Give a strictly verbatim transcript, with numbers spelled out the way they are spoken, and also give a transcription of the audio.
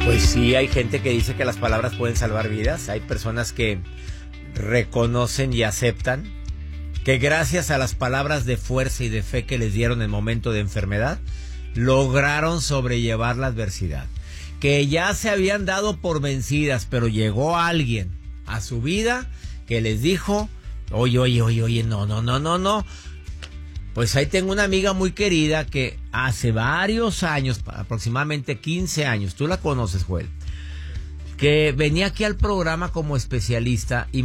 Pues sí, hay gente que dice que las palabras pueden salvar vidas. Hay personas que reconocen y aceptan que gracias a las palabras de fuerza y de fe que les dieron en momento de enfermedad, lograron sobrellevar la adversidad. Que ya se habían dado por vencidas, pero llegó alguien a su vida que les dijo, oye, oye, oye, oye, no, no, no, no, no. Pues ahí tengo una amiga muy querida que hace varios años, aproximadamente quince años, tú la conoces, Joel, que venía aquí al programa como especialista y